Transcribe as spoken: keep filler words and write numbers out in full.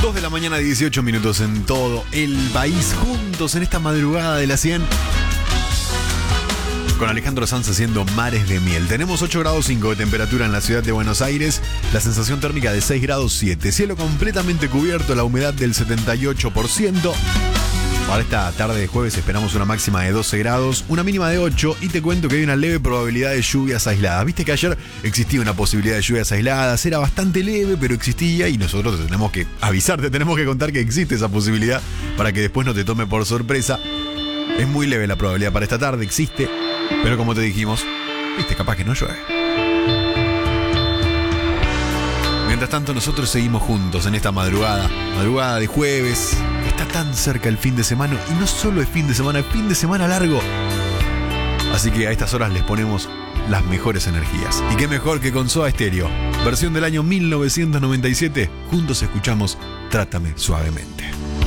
dos de la mañana, dieciocho minutos en todo el país, juntos en esta madrugada de la cien. Con Alejandro Sanz haciendo Mares de Miel. Tenemos ocho grados cinco de temperatura en la ciudad de Buenos Aires, la sensación térmica de seis grados siete, cielo completamente cubierto, la humedad del setenta y ocho por ciento. Para esta tarde de jueves esperamos una máxima de doce grados, una mínima de ocho, y te cuento que hay una leve probabilidad de lluvias aisladas. Viste que ayer existía una posibilidad de lluvias aisladas, era bastante leve, pero existía, y nosotros te tenemos que avisar, te tenemos que contar que existe esa posibilidad para que después no te tome por sorpresa. Es muy leve la probabilidad para esta tarde, existe, pero como te dijimos, viste, capaz que no llueve. Mientras tanto, nosotros seguimos juntos en esta madrugada, madrugada de jueves. Está tan cerca el fin de semana, y no solo es fin de semana, es fin de semana largo. Así que a estas horas les ponemos las mejores energías. Y qué mejor que con Soda Stereo, versión del año mil novecientos noventa y siete. Juntos escuchamos Trátame Suavemente.